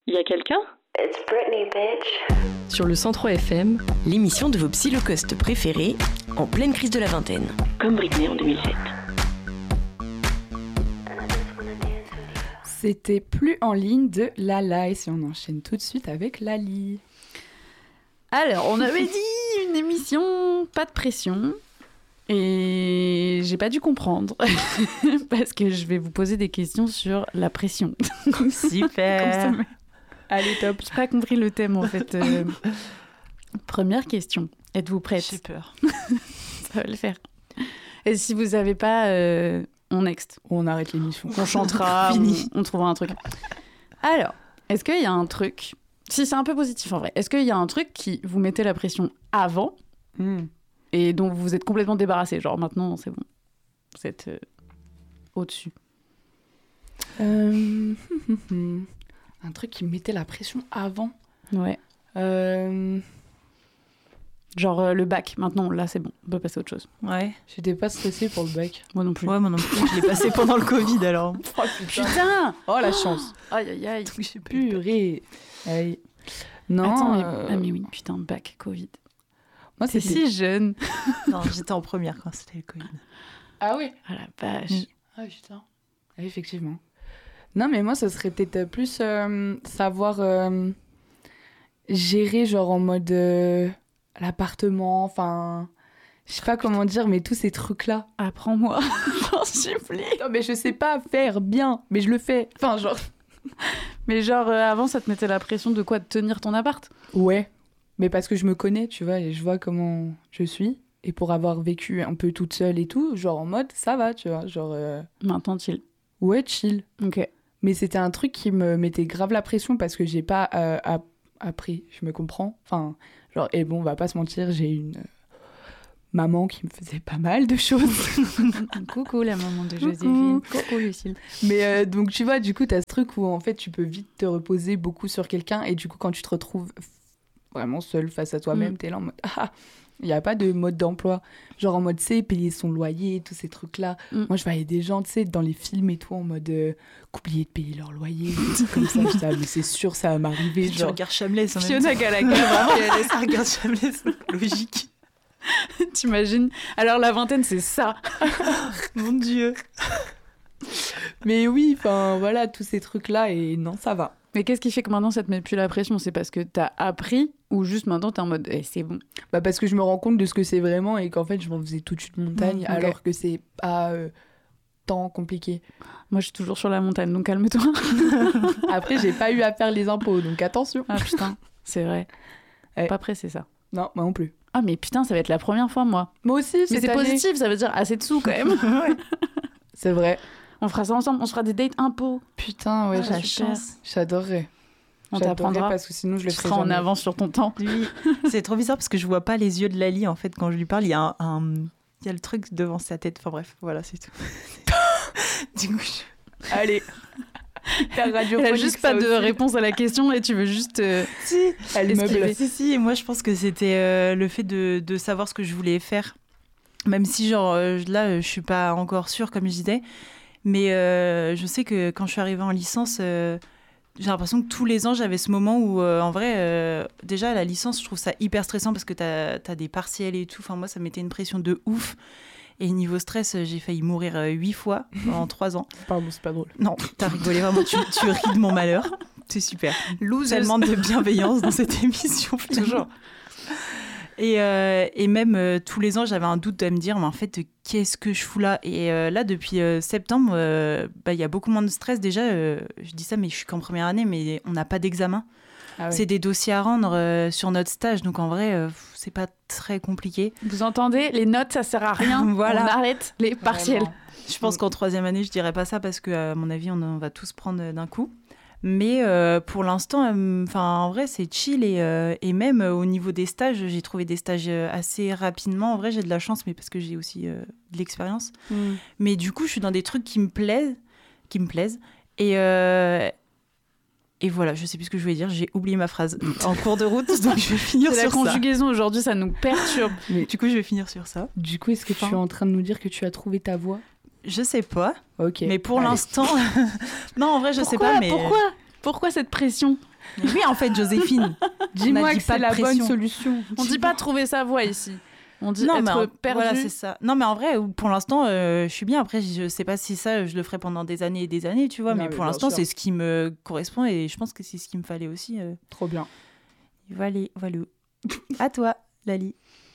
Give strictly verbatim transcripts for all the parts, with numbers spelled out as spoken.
Y a quelqu'un? It's Britney, bitch. Sur le cent trois F M, l'émission de vos psy-low-cost préférés en pleine crise de la vingtaine. Comme Britney en deux mille sept. C'était Plus en ligne de Lala, et si on enchaîne tout de suite avec Lali. Alors, on avait dit une émission, pas de pression, et j'ai pas dû comprendre, parce que je vais vous poser des questions sur la pression. Super. Comme ça, allez, top. J'ai pas compris le thème, en fait. Euh, première question. Êtes-vous prête? J'ai peur. Ça va le faire. Et si vous avez pas... Euh, on next. On arrête l'émission. On chantera, on, on trouvera un truc. Alors, est-ce qu'il y a un truc... Si c'est un peu positif en vrai, est-ce qu'il y a un truc qui vous mettait la pression avant mm. et dont vous vous êtes complètement débarrassé? Genre maintenant, c'est bon. Vous êtes euh, au-dessus. Euh... un truc qui me mettait la pression avant? Ouais. Euh... Genre euh, le bac, maintenant, là, c'est bon. On peut passer à autre chose. Ouais. J'étais pas stressée pour le bac. Moi non plus. Ouais, moi non plus. Je l'ai passé pendant le Covid, alors. Oh, putain. putain Oh, la chance. Aïe, aïe, aïe. Purée. Aïe. Non. Attends, mais... Euh... Ah, mais oui, putain, bac, Covid. Moi, c'est c'était... si jeune. Non, j'étais en première quand c'était le Covid. Ah oui? Ah la vache. Oui. Ah putain. Ah, effectivement. Non, mais moi, ça serait peut-être plus euh, savoir euh, gérer, genre en mode euh, l'appartement, enfin, je sais pas comment dire, mais tous ces trucs-là. Apprends-moi, j'en supplie. Non, mais je sais pas faire bien, mais je le fais. Enfin, genre. Mais genre, euh, avant, ça te mettait la pression de quoi? De tenir ton appart? Ouais, mais parce que je me connais, tu vois, et je vois comment je suis. Et pour avoir vécu un peu toute seule et tout, genre en mode, ça va, tu vois, genre... Euh... Maintenant, chill. Ouais, chill. Ok. Mais c'était un truc qui me mettait grave la pression parce que j'ai pas euh, app- appris, je me comprends. Enfin, genre, et bon, on va pas se mentir, j'ai une euh, maman qui me faisait pas mal de choses. Coucou la maman de Joséphine. Coucou Lucille. Mais euh, donc, tu vois, du coup, t'as ce truc où en fait, tu peux vite te reposer beaucoup sur quelqu'un et du coup, quand tu te retrouves vraiment seule face à toi-même, mm. t'es là en mode ah, il n'y a pas de mode d'emploi. Genre en mode, tu sais, payer son loyer, tous ces trucs-là. Mm. Moi, je voyais des gens, tu sais, dans les films et tout, en mode euh, qu'oublier de payer leur loyer, des trucs comme ça. Je disais, ah, mais c'est sûr, ça va m'arriver. Tu regardes Shameless en même temps. Fiona Gallagher, vraiment. Ça regarde Shameless, logique. T'imagines? Alors la vingtaine, c'est ça. Mon Dieu. Mais oui, enfin, voilà, tous ces trucs-là, et non, ça va. Mais qu'est-ce qui fait que maintenant ça te met plus la pression? C'est parce que t'as appris ou juste maintenant t'es en mode eh, c'est bon? Bah parce que je me rends compte de ce que c'est vraiment et qu'en fait je m'en faisais toute une montagne mmh, okay. alors que c'est pas euh, tant compliqué. Moi je suis toujours sur la montagne donc calme-toi. Après j'ai pas eu à faire les impôts donc attention. Ah putain, c'est vrai. Ouais. Pas pressé ça. Non, moi non plus. Ah mais putain ça va être la première fois moi. Moi aussi. Mais c'est année. Positif, ça veut dire assez de sous quand même. Ouais. C'est vrai. On fera ça ensemble, on se fera des dates impôts. Putain ouais, ah, la chance. J'adorerais. On t'apprendra parce que sinon je le ferai en avance sur ton temps. Oui. C'est trop bizarre parce que je vois pas les yeux de Lali en fait quand je lui parle. Il y a un, un... il y a le truc devant sa tête. Enfin bref, voilà c'est tout. Du coup, je... allez. Elle a juste pas de aussi. Réponse à la question et tu veux juste. Euh... Si. Elle meuble. Si si. Et moi je pense que c'était euh, le fait de de savoir ce que je voulais faire. Même si genre euh, là je suis pas encore sûre comme je disais, mais euh, je sais que quand je suis arrivée en licence. Euh, J'ai l'impression que tous les ans, j'avais ce moment où, euh, en vrai, euh, déjà, la licence, je trouve ça hyper stressant parce que t'as, t'as des partiels et tout. Enfin, moi, ça mettait une pression de ouf. Et niveau stress, j'ai failli mourir euh, huit fois en trois ans. Pardon, c'est pas drôle. Non, t'as rigolé, vraiment. Tu, tu ris de mon malheur. C'est super. Loose. Tellement de bienveillance dans cette émission, toujours. Et, euh, et même euh, tous les ans, j'avais un doute de me dire, mais en fait, qu'est-ce que je fous là? Et euh, là, depuis euh, septembre, il euh, bah, y a beaucoup moins de stress. Déjà, euh, je dis ça, mais je suis qu'en première année, mais on n'a pas d'examen. Ah ouais. C'est des dossiers à rendre euh, sur notre stage. Donc, en vrai, euh, c'est pas très compliqué. Vous entendez? Les notes, ça sert à rien. Voilà. On arrête les partiels. Vraiment. Je pense qu'en troisième année, je dirais pas ça parce qu'à mon avis, on, on va tous prendre d'un coup. Mais euh, pour l'instant, euh, en vrai, c'est chill. Et, euh, et même euh, au niveau des stages, j'ai trouvé des stages assez rapidement. En vrai, j'ai de la chance, mais parce que j'ai aussi euh, de l'expérience. Mm. Mais du coup, je suis dans des trucs qui me plaisent. Qui me plaisent. Et, euh, et voilà, je sais plus ce que je voulais dire. J'ai oublié ma phrase en cours de route, donc je vais finir c'est sur ça. La conjugaison, aujourd'hui, ça nous perturbe. Mais du coup, je vais finir sur ça. Du coup, est-ce que enfin, tu es en train de nous dire que tu as trouvé ta voie? Je sais pas. Ok. Mais pour Allez. l'instant... non, en vrai, je pourquoi, sais pas, mais... Pourquoi Pourquoi cette pression? Mais oui, en fait, Joséphine. Dis-moi dit que pas c'est de la pression. bonne solution. On dit pas trouver sa voie ici. On dit Non, mais être en- perdu. Voilà, c'est ça. Non, mais en vrai, pour l'instant, euh, je suis bien. Après, je sais pas si ça, je le ferai pendant des années et des années, tu vois. Non, mais mais pour bien l'instant, sûr. c'est ce qui me correspond et je pense que c'est ce qu'il me fallait aussi. euh. Trop bien. Voilà, voilà. À toi, Lali.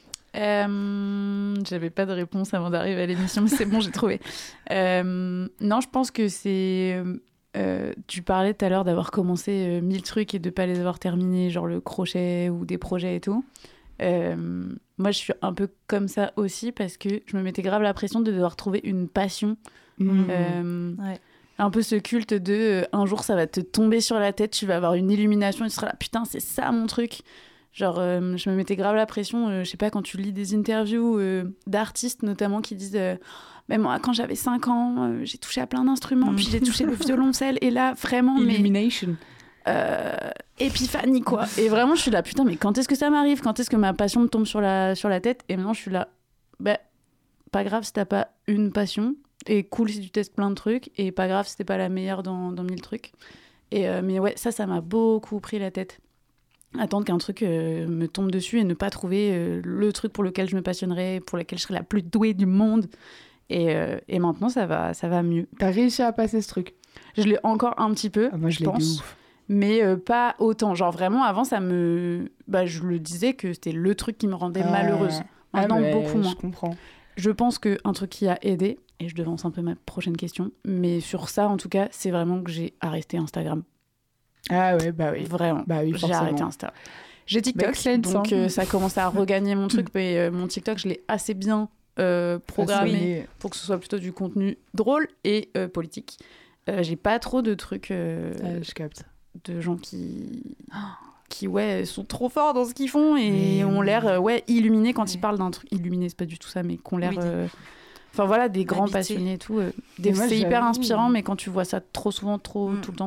Euh, J'avais pas de réponse avant d'arriver à l'émission, mais c'est bon, j'ai trouvé. Euh, non, je pense que c'est... euh, tu parlais tout à l'heure d'avoir commencé euh, mille trucs et de pas les avoir terminés, genre le crochet ou des projets et tout. Euh, moi, je suis un peu comme ça aussi parce que je me mettais grave la pression de devoir trouver une passion. Mmh. Euh, Ouais. Un peu ce culte de euh, un jour ça va te tomber sur la tête, tu vas avoir une illumination et tu seras là, putain, c'est ça mon truc. Genre, euh, je me mettais grave la pression, euh, je sais pas, quand tu lis des interviews euh, d'artistes notamment qui disent euh, mais moi, quand j'avais cinq ans, euh, j'ai touché à plein d'instruments, Mm. puis j'ai touché le violoncelle, et là, vraiment, mais Illumination. euh, épiphanie, quoi. Et vraiment, je suis là, putain, mais quand est-ce que ça m'arrive? Quand est-ce que ma passion me tombe sur la, sur la tête? Et maintenant, je suis là, bah, pas grave si t'as pas une passion, et cool si tu testes plein de trucs, et pas grave si t'es pas la meilleure dans, dans mille trucs. Et, euh, mais ouais, ça, ça m'a beaucoup pris la tête. Attendre qu'un truc euh, me tombe dessus et ne pas trouver euh, le truc pour lequel je me passionnerais, pour lequel je serais la plus douée du monde. Et, euh, et maintenant, ça va, ça va mieux. T'as réussi à passer ce truc? Je l'ai encore un petit peu, Ah, moi, je l'ai de pense. ouf. mais euh, pas autant. Genre vraiment, avant, ça me... Bah, je le disais que c'était le truc qui me rendait Ah. malheureuse. Maintenant, Ah, mais beaucoup moins. Je comprends. Je pense qu'un truc qui a aidé, et je devance un peu ma prochaine question, mais sur ça, en tout cas, c'est vraiment que j'ai arrêté Instagram. Ah ouais, bah oui. Vraiment. Bah oui, J'ai forcément. arrêté Insta. J'ai TikTok, Make sense, donc hein. euh, ça commence à regagner mon truc, mais euh, mon TikTok, je l'ai assez bien euh, programmé Façonné. pour que ce soit plutôt du contenu drôle et euh, politique. Euh, j'ai pas trop de trucs euh, Ah, je capte. de gens qui qui ouais sont trop forts dans ce qu'ils font et Mais ont oui. l'air euh, ouais illuminés quand Ouais. ils parlent d'un truc illuminé, c'est pas du tout ça, mais qu'on l'air Oui. euh, enfin voilà, des grands Habités. passionnés et tout. euh, des- Mais moi, c'est hyper j'avoue- inspirant, mais quand tu vois ça trop souvent, trop Mm. tout le temps,